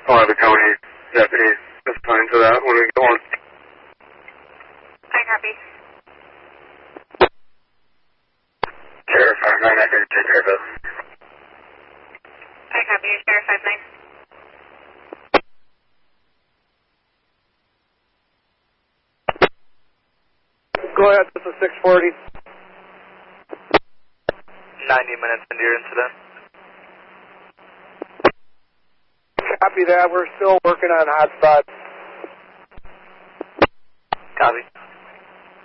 I'll have the county deputy assigned to that when we go on. I copy. Sheriff 59, I can take care of it. I copy. Sheriff 59. Go ahead, this is 640. 90 minutes into your incident. Copy that. We're still working on hotspots. Copy.